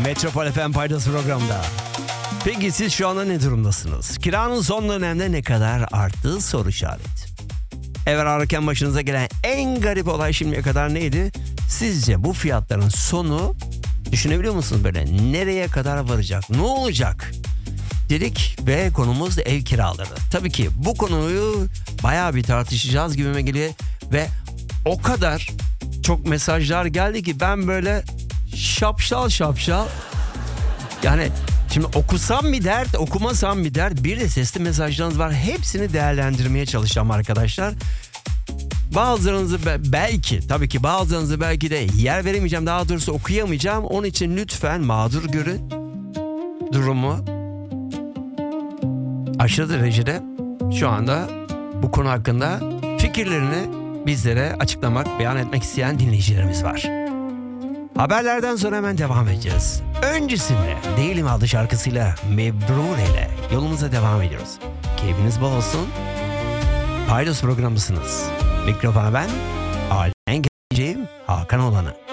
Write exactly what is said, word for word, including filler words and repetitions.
Metropol F M Paydos programında. Peki siz şu anda ne durumdasınız? Kiranın son dönemde ne kadar arttığı soru işareti. Ev ararken başınıza gelen en garip olay şimdiye kadar neydi? Sizce bu fiyatların sonu düşünebiliyor musunuz böyle? Nereye kadar varacak? Ne olacak? Dedik ve konumuz ev kiraları. Tabii ki bu konuyu bayağı bir tartışacağız gibime geliyor ve o kadar çok mesajlar geldi ki ben böyle şapşal şapşal, yani şimdi okusam bir dert, okumasam bir dert, bir de sesli mesajlarınız var. Hepsini değerlendirmeye çalışacağım arkadaşlar. Bazılarınızı belki, tabii ki bazılarınızı belki de yer veremeyeceğim, daha doğrusu okuyamayacağım. Onun için lütfen mağdur görün durumu. Aşırı derecede şu anda bu konu hakkında fikirlerini bizlere açıklamak, beyan etmek isteyen dinleyicilerimiz var. Haberlerden sonra hemen devam edeceğiz. Öncesinde Değilim adlı şarkısıyla Mebrure ile yolumuza devam ediyoruz. Keyfiniz bol olsun. Paydos programındasınız. Mikrofona ben, Alen Geleceğim Hakan Olan'ı.